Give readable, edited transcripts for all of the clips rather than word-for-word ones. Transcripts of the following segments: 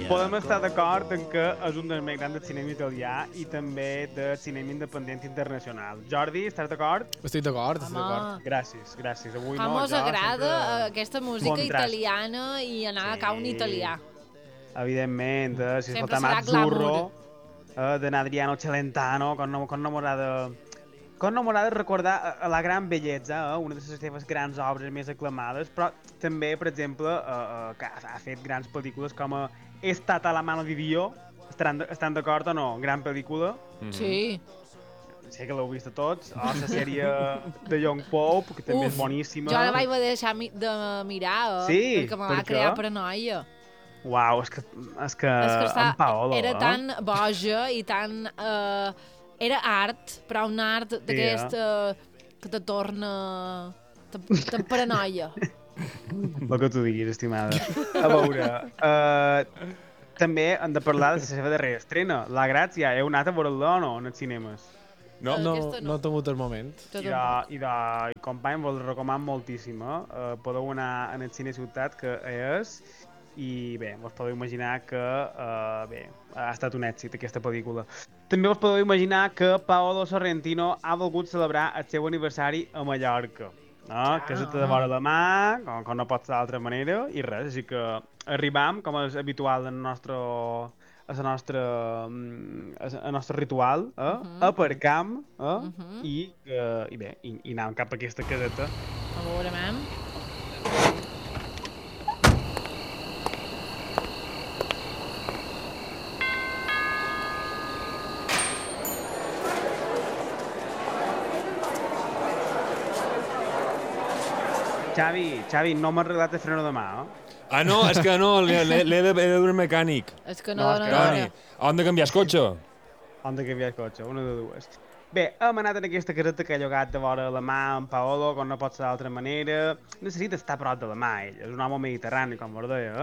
podem estar d'acord en que és un dels més grans del cinema italià i també del cinema independent internacional. Jordi, estàs d'acord? Estic d'acord, estic d'acord. Gràcies, gràcies. Avui Com no, us agrada aquesta música Contrast. italiana i anar a cau un italià. Evidentment, si Sempre escoltam serà Azzurro, de Adriano Celentano, com no m'agrada recordar la gran bellesa, una de les seves grans obres més aclamades, però també, per exemple, que ha fet grans pel·lícules com È stata la mano di Dio, estan d'acord o no? Gran pel·lícula. Sí. Sé que l'heu vist a tots. O la sèrie de Young Pope, que també és boníssima. Jo la vaig deixar de mirar, Sí? perquè me Per va què? crear paranoia. Uau, és que en Paolo... Era tan boja i tan... era art, però un art d'aquest que te torna... te paranoia. El que tu diguis, estimada. A veure, també hem de parlar de la seva darrera estrena. La Gràcia, heu anat a veure-la o no, en els cinemes? No he tingut el moment. I company, vos la recomano moltíssim. Podeu anar en el Cine Ciutat, que és... I bé, vos podeu imaginar que ha estat un èxit aquesta pel·lícula. També vos podeu imaginar que Paolo Sorrentino ha volgut celebrar el seu aniversari a Mallorca. Que és de vora la mà, com no pot ser d'altra manera, i res, així que arribam, com és habitual en el nostre ritual, aparcam, i bé, i anàvem cap a aquesta caseta. A veure, mam. Xavi, no m'ha arreglat el freno de mà, Ah, no, és que no, l'he de veure mecànic. És que no dona Toni, on de canviar el cotxe? On de canviar el cotxe, una de dues. Bé, hem anat en aquesta caseta que ha llogat de vora la mà en Paolo, com no pot ser d'altra manera. Necessita estar a prop de la mà, ell. És un home mediterrani, com vos deia,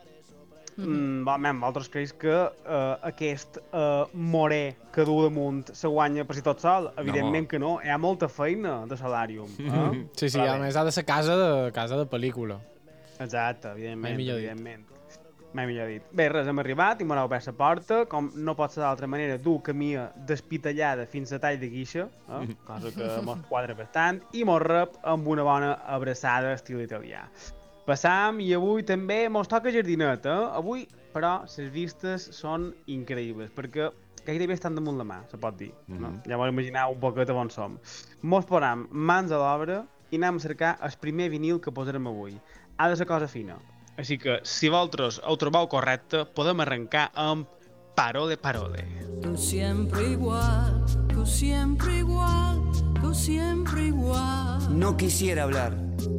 vosaltres creus que aquest morè que du damunt se guanya per si tot sol? Evidentment que no, hi ha molta feina de salàrium. Sí, a més ha de ser casa de pel·lícula. Exacte, evidentment. Mai millor dit. Bé, res, hem arribat i m'han obert la porta, com no pot ser d'altra manera, du camia despitallada fins a tall de guixa, cosa que mos quadra bastant, i mos rep amb una bona abraçada estil italià. Passam i avui també mos toca jardinet, Avui, però, les vistes són increïbles, perquè gairebé estan damunt la mà, se pot dir. Llavors imagineu un poquet on som. Mos posam mans a l'obra i anem a cercar el primer vinil que posarem avui. Ha de ser cosa fina. Així que, si vosaltres ho trobeu correcte, podem arrencar amb Parole, Parole. Tú siempre igual, tú siempre igual, tú siempre igual. No quisiera hablar,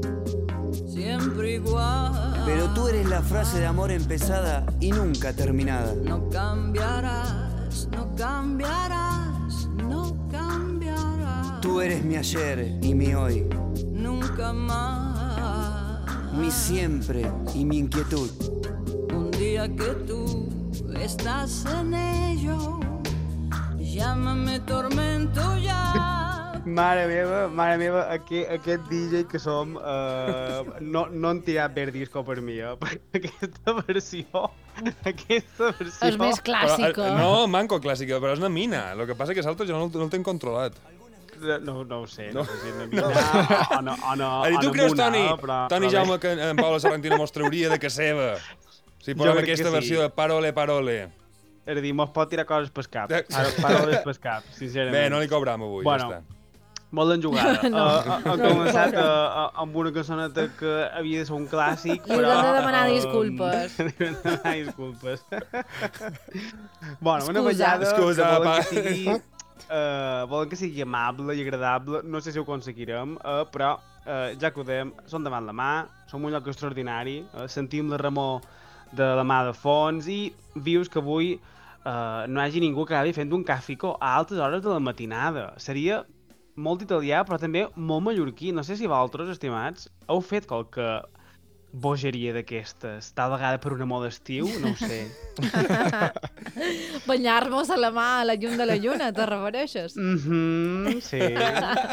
Siempre igual. pero tú eres la frase de amor empezada y nunca terminada. No cambiarás, no cambiarás, no cambiarás. Tú eres mi ayer y mi hoy, Nunca más. mi siempre y mi inquietud. Un día que tú estás en ello, llámame tormento ya. Mare meva, aquest DJ que som no han tirat bé el disco per mi, perquè aquesta versió... És més clàssica. No, manco clàssica, però és una mina. El que passa és que l'altre jo no el tinc controlat. No ho sé, no sé si és una mina o no. Tu creus, Toni, però Jaume, que en Paolo Sorrentino mos trauria de que seva? Si posem aquesta versió de Parole, Parole. És a dir, mos pot tirar coses pel cap. Paroles pel cap, sincerament. Bé, no li cobram avui, ja està. Molt enjugada. Ha començat amb una cançoneta que havia de ser un clàssic, però... Li hem de demanar disculpes. Li hem de demanar disculpes. Bueno, una ballada que volen que sigui amable i agradable. No sé si ho aconseguirem, però ja que ho dèiem, som davant la mà, som un lloc extraordinari, sentim la remor de la mà de fons i vius que avui no hi hagi ningú que acabi fent un càfico a altes hores de la matinada. Seria molt italià, però també molt mallorquí. No sé si vosaltres, estimats, heu fet qualque bogeria d'aquestes, tal vegada per un amor d'estiu, no ho sé. Banyar-nos a la mà a la llum de la lluna, te refereixes? Sí.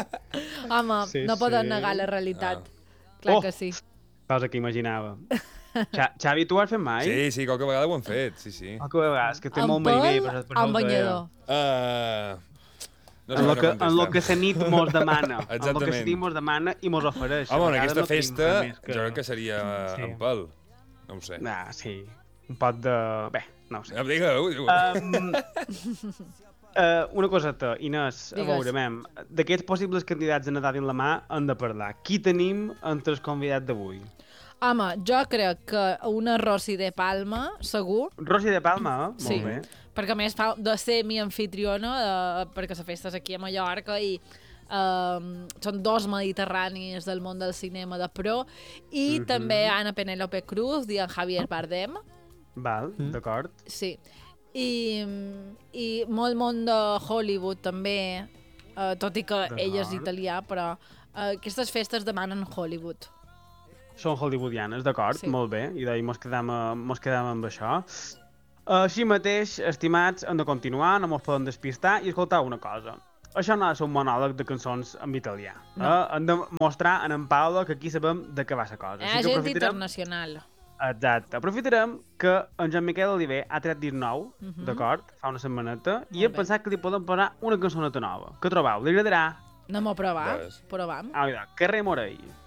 Home, no poden negar la realitat. Clar que sí. Cosa que imaginava. Xavi, tu ho has fet mai? Sí, qualque vegada ho hem fet, sí. Qualque vegada, és que té Amb molt mariner. pèl, amb banyador. No sé En lo que la nit mos demana. En lo que Exactament. la nit mos demana i mos ofereix. Home, en A vegades aquesta no tenim festa, res més jo crec que seria Sí. en pèl. No ho sé. Sí, un pot de... Bé, no ho sé. Digue-ho. Una coseta, Inés, a Digues. veure, d'aquests possibles candidats a Nadal en la mà hem de parlar. Qui tenim entre els convidats d'avui? Home, jo crec que una Rosy de Palma, segur. Rosy de Palma, Sí, molt bé. perquè a més fa de ser mi anfitriona, perquè la festa és aquí a Mallorca i són dos mediterranis del món del cinema de pro, i també Ana Penélope Cruz i en Javier Bardem. Val, d'acord. Sí. I molt món de Hollywood també, tot i que ell és italià, però aquestes festes demanen Hollywood. Són hollywoodianes, d'acord, Sí. molt bé, i d'ahir mos quedam amb això. Així mateix, estimats, hem de continuar, no mos poden despistar i escoltar una cosa. Això no ha de ser un monòleg de cançons en italià. Hem de mostrar en Paula que aquí sabem de què va la cosa. Així que Gent aprofitarem... internacional. Exacte. Aprofitarem que en Joan Miquel Oliver ha tret disc nou, d'acord? Fa una setmaneta, i hem bé. pensat que li podem posar una cançoneta nova. Què trobeu? Li agradarà? Anem a provar, Ves. provam. Carrer Morell.